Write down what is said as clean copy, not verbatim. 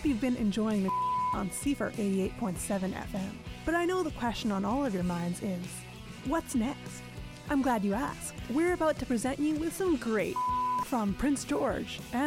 hope you've been enjoying the on CFR 88.7 FM. But I know the question on all of your minds is, what's next? I'm glad you asked. We're about to present you with some great from Prince George and